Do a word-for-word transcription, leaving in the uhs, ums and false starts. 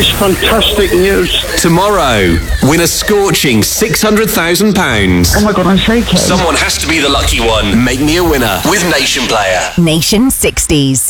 is fantastic news. Tomorrow, win a scorching six hundred thousand pounds. Oh my God, I'm shaking. Someone has to be the lucky one. Make me a winner with Nation Player. Nation sixties.